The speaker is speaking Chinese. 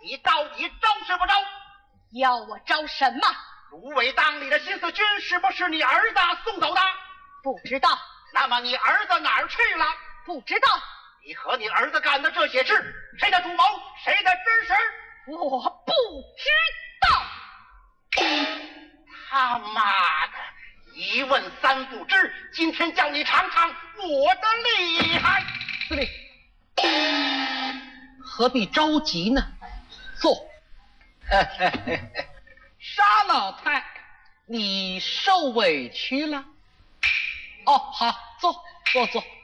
你到底招是不招？ 要我招什么？ 芦苇荡里的新四军是不是你儿子送走的？ 不知道。 那么你儿子哪儿去了？ 不知道。 你和你儿子干的这些事，谁的主谋，谁的指使？ 我不知道。 他妈的，一问三不知，今天叫你尝尝我的厉害。 司令，何必着急呢？坐。沙老太，你受委屈了？哦，好，坐。